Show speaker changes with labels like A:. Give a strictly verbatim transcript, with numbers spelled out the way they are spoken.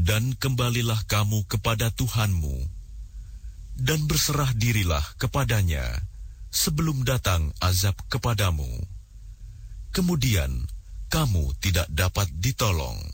A: Dan kembalilah kamu kepada Tuhanmu, dan berserah dirilah kepadanya sebelum datang azab kepadamu. Kemudian kamu tidak dapat ditolong.